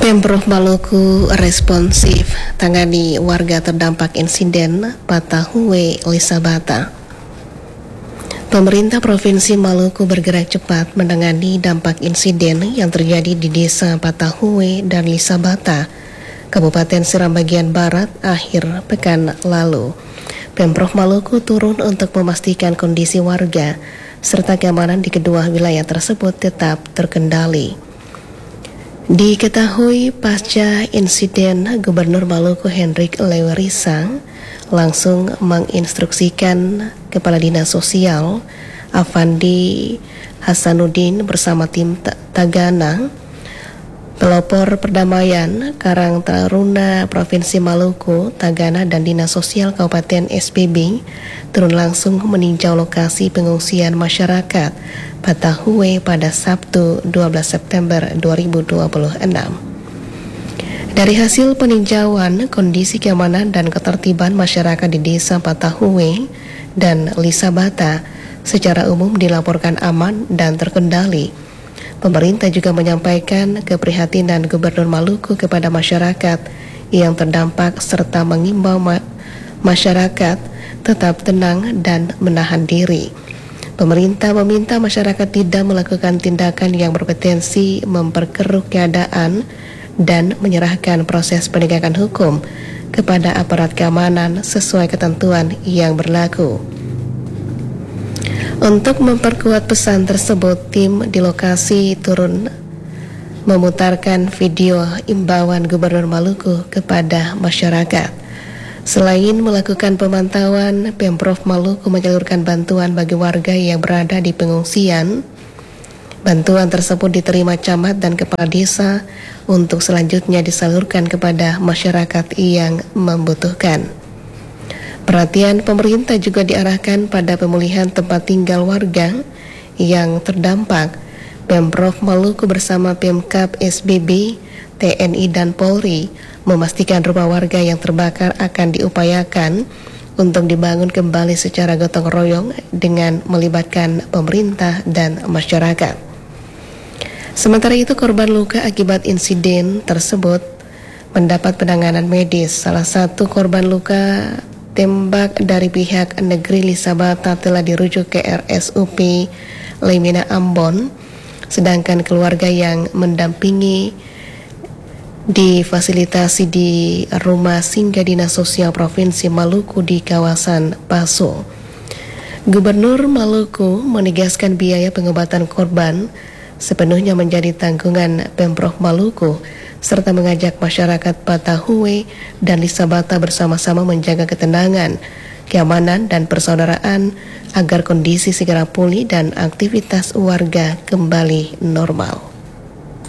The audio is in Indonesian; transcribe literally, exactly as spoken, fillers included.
Pemprov Maluku responsif tangani warga terdampak insiden Patahuwe Lisabata. Pemerintah Provinsi Maluku bergerak cepat menangani dampak insiden yang terjadi di Desa Patahuwe dan Lisabata, Kabupaten Seram bagian Barat akhir pekan lalu. Pemprov Maluku turun untuk memastikan kondisi warga serta keamanan di kedua wilayah tersebut tetap terkendali. Diketahui pasca insiden, Gubernur Maluku Hendrik Lewerisang langsung menginstruksikan Kepala Dinas Sosial Afandi Hasanuddin bersama tim Tagana, pelopor perdamaian Karang Taruna Provinsi Maluku, Tagana dan Dinas Sosial Kabupaten S B B turun langsung meninjau lokasi pengungsian masyarakat Patahuwe pada Sabtu dua belas September dua ribu dua puluh enam. Dari hasil peninjauan, kondisi keamanan dan ketertiban masyarakat di Desa Patahuwe dan Lisabata secara umum dilaporkan aman dan terkendali. Pemerintah juga menyampaikan keprihatinan Gubernur Maluku kepada masyarakat yang terdampak serta mengimbau ma- masyarakat tetap tenang dan menahan diri. Pemerintah meminta masyarakat tidak melakukan tindakan yang berpotensi memperkeruh keadaan dan menyerahkan proses penegakan hukum kepada aparat keamanan sesuai ketentuan yang berlaku. Untuk memperkuat pesan tersebut, tim di lokasi turun memutarkan video imbauan Gubernur Maluku kepada masyarakat. Selain melakukan pemantauan, Pemprov Maluku menyalurkan bantuan bagi warga yang berada di pengungsian. Bantuan tersebut diterima camat dan kepala desa untuk selanjutnya disalurkan kepada masyarakat yang membutuhkan. Perhatian pemerintah juga diarahkan pada pemulihan tempat tinggal warga yang terdampak. Pemprov Maluku bersama Pemkab S B B, T N I dan Polri memastikan rumah warga yang terbakar akan diupayakan untuk dibangun kembali secara gotong royong dengan melibatkan pemerintah dan masyarakat. Sementara itu, korban luka akibat insiden tersebut mendapat penanganan medis. Salah satu korban luka tembak dari pihak negeri Lisabata telah dirujuk ke R S U P Lemina Ambon, sedangkan keluarga yang mendampingi difasilitasi di Rumah Singgah Dinas Sosial Provinsi Maluku di kawasan Paso. Gubernur Maluku menegaskan biaya pengobatan korban sepenuhnya menjadi tanggungan Pemprov Maluku serta mengajak masyarakat Patahuwe dan Lisabata bersama-sama menjaga ketenangan, keamanan dan persaudaraan agar kondisi segera pulih dan aktivitas warga kembali normal.